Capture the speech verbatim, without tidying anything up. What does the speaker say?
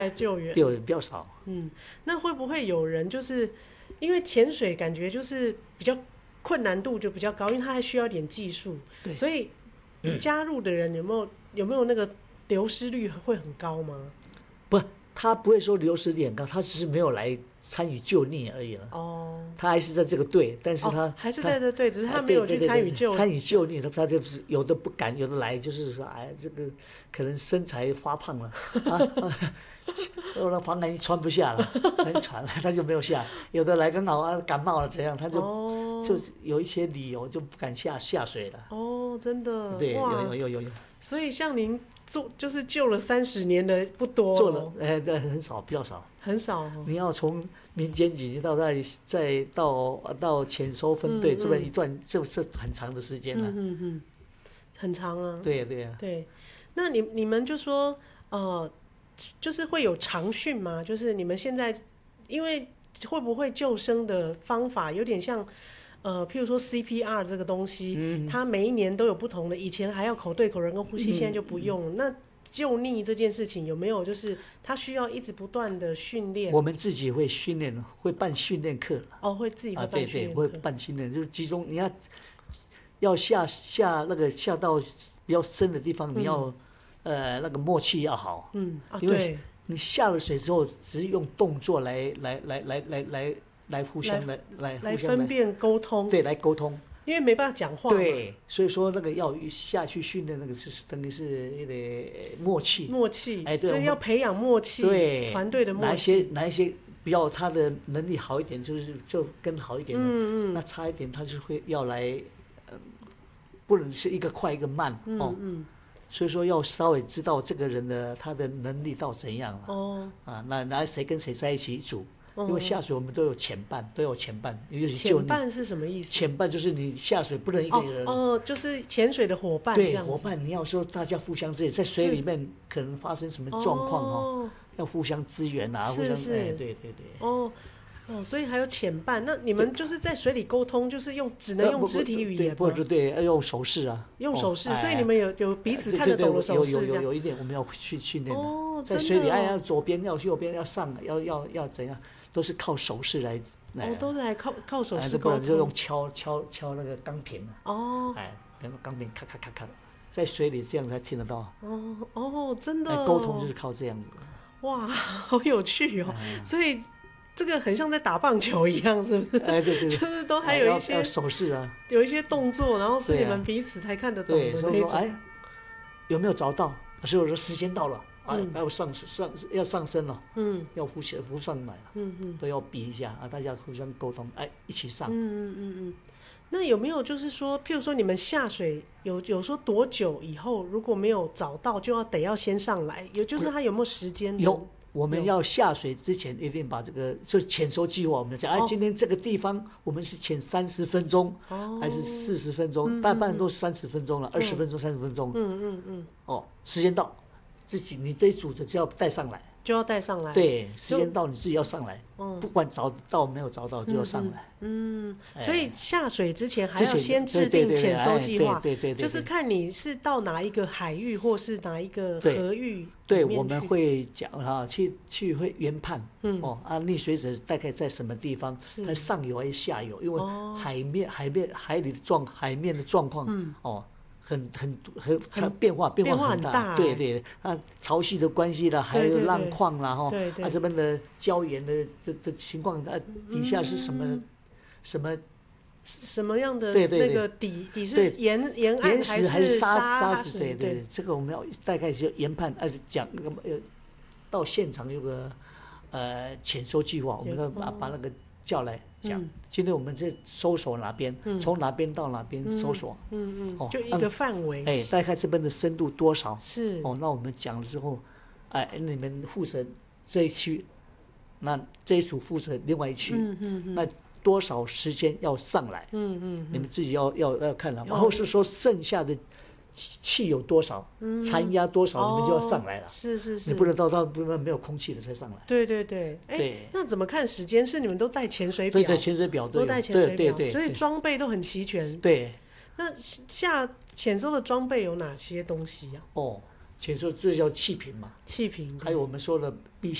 来救援， 对，比较少。 嗯，那会不会有人就是因为潜水感觉就是比较困难度就比较高，因为它还需要点技术， 对， 所以加入的人有没有有没有那个流失率会很高吗？ 不，他不会说流失率很高，他只是没有来参与救溺而已了。 哦， 他还是在这个队，但是他、 哦、还是在这队，只是他没有去参与救参与救溺，他就是有的不敢，有的来就是说，哎，这个可能身材发胖了啊，我那防寒衣穿不下了，很喘了，他就没有下。有的来刚好啊感冒了怎样，他就、哦、就有一些理由就不敢下下水了。 哦，真的， 对，有有有有有。 所以像您做就是救了三十年的不多、哦， 做了，哎、呃，很少，比较少， 很少、哦。 你要从民间警到再再到到潜收分队、嗯嗯、这么一段，这是很长的时间了、啊。 嗯嗯嗯，很长啊。 对呀、啊、对呀、啊。 对，那你你们就说呃，就是会有常训吗？就是你们现在因为会不会救生的方法有点像？呃，譬如说 C P R 这个东西、嗯，它每一年都有不同的，以前还要口对口人跟呼吸，嗯、现在就不用。那救溺这件事情有没有就是它需要一直不断的训练？ 我们自己会训练，会办训练课。 哦，会自己会办训练课、 啊、对对，会办训练，就是集中你要要下下那个下到比较深的地方，你要、嗯、呃那个默契要好。 嗯，啊、 因为你下了水之后，只是用动作来来来来来来。来互相来来来分辨沟通， 对，来沟通， 因为没办法讲话。 对，所以说那个要下去训练，那个是等于是那个默契， 默契， 哎，对， 所以要培养默契， 对， 团队的默契。 哪一些哪一些比较他的能力好一点，就是就更好一点的，嗯嗯，那差一点他就会要来，呃，不能是一个快一个慢，嗯哦，嗯，所以说要稍微知道这个人的他的能力到怎样了，哦，啊，那那谁跟谁在一起组。因为下水我们都有前伴，都有前伴，尤其前伴是什么意思？ 前伴就是你下水不能一个人， 哦，哦就是潜水的伙伴。 对，伙伴你要说大家互相支援，在水里面可能发生什么状况哦，要互相支援啊，互相哎，对对对。 哦哦，所以还有潜伴，那你们就是在水里沟通，就是用只能用肢体语言吗？ 不不对，要用手势啊， 用手势，所以你们有有彼此看得懂的手势， 有有有有一点我们要去训练的，在水里哎要左边要右边要上要要要怎样？都是靠手势来，来哦，都是来靠靠手势沟通， 不然就用敲敲敲那个钢瓶哦， 哎，那个钢瓶咔咔咔咔，在水里这样才听得到。 哦哦，真的、哦， 沟通就是靠这样子。 哇，好有趣哦！哎、所以这个很像在打棒球一样，是不是？ 哎，对对对， 就是都还有一些、 哎、手势啊， 有一些动作，然后是你们彼此才看得懂的那种。 对，所以说，哎，有没有找到？所以我说时间到了。啊，要上上要上升了，嗯，要浮起浮上来了，嗯嗯，都要比一下啊，大家互相沟通，哎，一起上， 嗯嗯嗯嗯。那有没有就是说，譬如说你们下水有有说多久以后如果没有找到，就要得要先上来？有就是他有没有时间？ 有，我们要下水之前一定把这个就潜收计划，我们讲，哎，今天这个地方我们是潜三十分钟，哦，还是四十分钟？大半都三十分钟了，二十分钟、三十分钟， 嗯嗯嗯， 哦，时间到。自己你这一组的就要带上来， 就要带上来。 对，时间到你自己要上来，嗯，不管找到没有找到就要上来。 嗯，嗯所以下水之前还要先制定潜收计划， 对对对， 就是看你是到哪一个海域或是哪一个河域。 对，我们会讲哈，去去会研判，嗯，哦，啊，溺水者大概在什么地方？它上游还是下游？因为海面、海面、海里的状、海面的状况，嗯，哦。很很很很变化变化很大，对对，啊，潮汐的关系啦，还有浪况啦，哈，啊这边的礁岩的这这情况，啊底下是什么什么什么样的那个底底是岩岩岸还是沙沙石？对对，这个我们要大概就研判，而且讲那个呃，到现场有个呃潜收计划，我们要把把那个叫来。讲，今天我们这搜索哪边，从哪边到哪边搜索， 嗯嗯，哦，就一个范围， 哎，大概这边的深度多少？ 是， 哦，那我们讲了之后，哎，你们负责这一区，那这一组负责另外一区，嗯嗯嗯，那多少时间要上来？嗯嗯，你们自己要要要看了，然后是说剩下的。气有多少，残压多少，你们就要上来了。 是是是， 你不能到到不能没有空气了才上来。 对对对，哎，那怎么看时间？是你们都带潜水表？ 对对，潜水表都带潜水表， 对对， 所以装备都很齐全。 对， 那下潜收的装备有哪些东西啊？ 哦， 潜水这叫气瓶嘛， 气瓶， 还有我们说的